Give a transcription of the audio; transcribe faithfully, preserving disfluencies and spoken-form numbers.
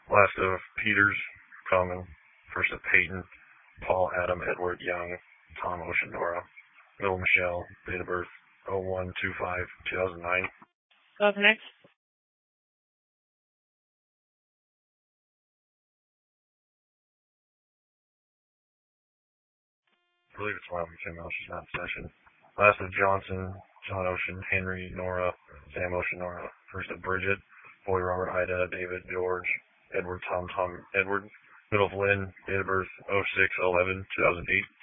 Last of Peters, Common. First of Peyton, Paul, Adam, Edward, Young, Tom, Ocean, Nora. Middle Michelle, date of birth oh one two five two thousand nine. Up next. I believe it's Wyoming female, she's not in session. Last of Johnson, John Ocean, Henry, Nora, Sam Ocean, Nora. First of Bridget, Boy, Robert, Ida, David, George, Edward, Tom, Tom, Edward. Middle of Lynn, date of birth oh six eleven two thousand eight.